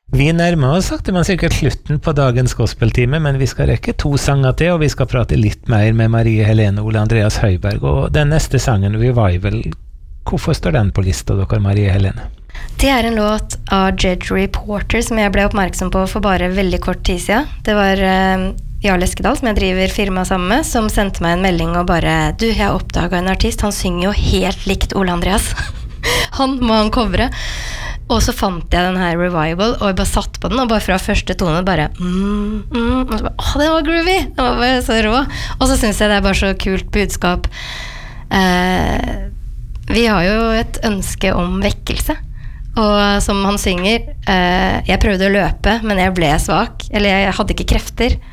Vi nærmer oss sakte, men sikkert slutten på dagens gospeltime, men vi skal rekke 2 sanger til, og vi skal prate litt mer med Marie Helene Ole Andreas Høiberg, og den neste sangen, Revival, hvorfor står den på lista dere, Marie Helene? Det en låt av Jedry Porter som jeg ble oppmerksom på for bare veldig kort tid siden. Det var Jarl Eskedal, som jeg driver firma sammen med, som sendte meg en melding og bare, du, jeg oppdaget en artist, han synger jo helt likt Ole Andreas. Han må han covre. Og så fant jeg den her Revival, og jeg bare satt på den, og bare fra første tone bare, og så bare, den var groovy, den var bare så rå. Og så synes jeg det bare så kult budskap. Vi har jo et ønske om vekkelse, og som han synger, jeg prøvde å løpe, men jeg ble svak, eller jeg hadde ikke krefter.